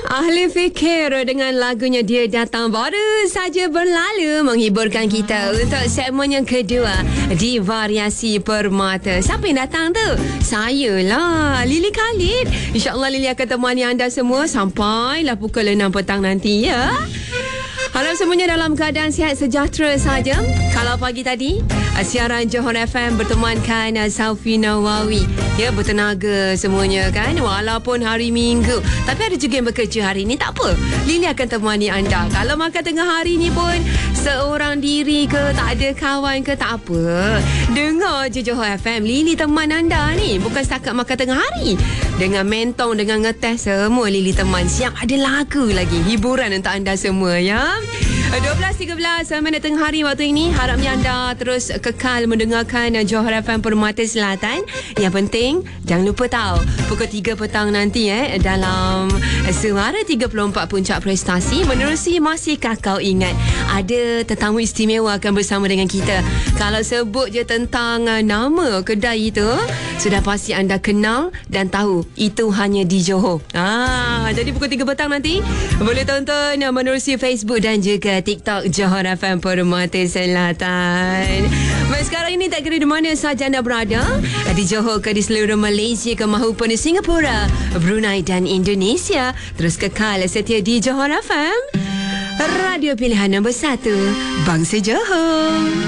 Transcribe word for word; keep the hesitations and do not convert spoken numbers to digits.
Ahli fikir dengan lagunya Dia Datang baru saja berlalu menghiburkan kita untuk segmen yang kedua di Variasi Permata. Siapa yang datang tu? Saya lah, Lily Khalid. InsyaAllah Lily akan temani anda semua sampailah pukul enam petang nanti ya. Harap semuanya dalam keadaan sihat sejahtera saja. Kalau pagi tadi siaran Johor F M bertemankan Saufi Nawawi. Ya, bertenaga semuanya kan, walaupun hari Minggu. Tapi ada juga yang bekerja hari ni, tak apa, Lily akan temani anda. Kalau makan tengah hari ni pun seorang diri ke, tak ada kawan ke, tak apa, dengar je Johor F M. Lily teman anda ni, bukan setakat makan tengah hari. Dengan mentong, dengan ngetes, semua Lily teman. Siap ada lagu lagi, hiburan untuk anda semua ya. dua belas tiga belas minit tengah hari waktu ini. Harapnya anda terus kekal mendengarkan Johor F M Permata Selatan. Yang penting jangan lupa tahu pukul tiga petang nanti eh dalam Suara tiga puluh empat Puncak Prestasi menerusi Masihkah Kau Ingat, ada tetamu istimewa akan bersama dengan kita. Kalau sebut je tentang nama kedai itu, sudah pasti anda kenal dan tahu itu hanya di Johor. Ah, jadi pukul tiga petang nanti boleh tonton menerusi Facebook dan juga TikTok Johor F M Permata Selatan. Baik, sekarang ini tak kira di mana sahaja anda berada, di Johor ke, di seluruh Malaysia ke, maupun di Singapura, Brunei dan Indonesia, terus kekal setia di Johor F M, radio pilihan nombor satu, Bangsa Johor.